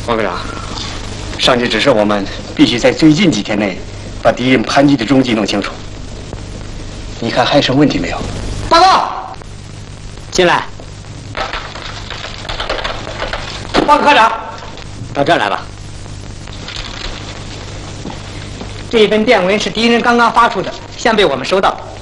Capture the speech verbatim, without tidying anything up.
王科长，上级指示我们必须在最近几天内把敌人盘踞的踪迹弄清楚。你看还有什么问题没有？ 报告，进来。王科长，到这儿来吧。这份电文是敌人刚刚发出的，现被我们收到。